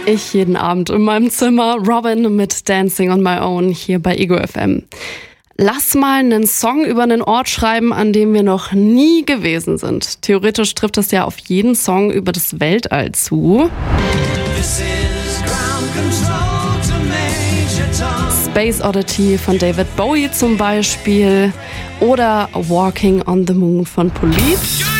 Ich jeden Abend in meinem Zimmer. Robin mit Dancing on My Own hier bei Ego FM. Lass mal einen Song über einen Ort schreiben, an dem wir noch nie gewesen sind. Theoretisch trifft das ja auf jeden Song über das Weltall zu. Space Oddity von David Bowie zum Beispiel oder Walking on the Moon von Police.